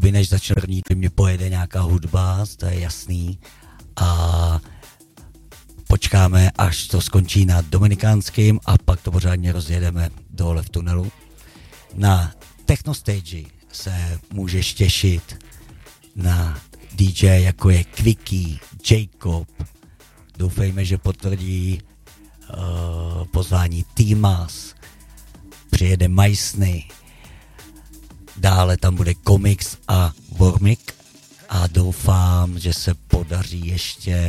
skladby, než začne první, mě pojede nějaká hudba, to je jasný. A počkáme, až to skončí na Dominikánským a pak to pořádně rozjedeme dole v tunelu. Na Technostage se můžeš těšit na DJ, jako je Quickie, Jacob. Doufejme, že potvrdí pozvání Týmas. Přijede Majsny. Dále tam bude Comics a Wormik. A doufám, že se podaří ještě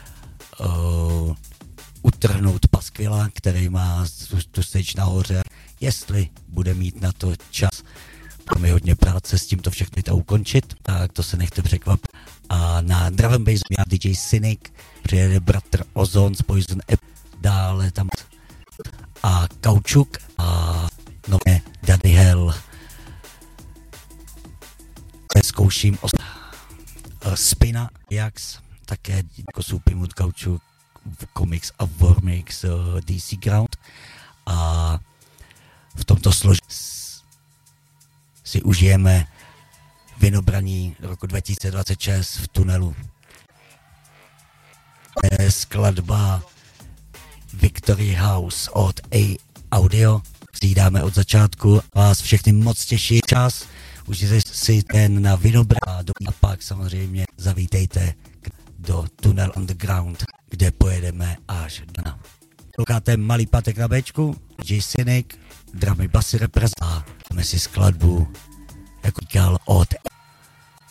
utrhnout Paskvila, který má tu stage nahoře. Jestli bude mít na to čas, tam je hodně práce s tímto všechny to ukončit, tak to se nechte překvapit. A na drum and bass má DJ Cynic, přijede bratr Ozon z Poison Apple, dále tam a Kaučuk a nové Daddy Hell. Zkouším Spina, Jax, také jako Supimut, Kaučuk, Comics a Wormix, DC Ground. A v tomto složení si užijeme Vynobraní roku 2026 v tunelu. Je skladba Victory House od A Audio. Zjídáme od začátku. Vás všechny moc těší čas. Užijte si ten na Vynobraní a pak samozřejmě zavítejte do Tunnel Underground, kde pojedeme až na. Koukáte Malý pátek na Bčku, J. Cynic, dramy, basy, reprezent a dáme si skladbu, jako říkal, od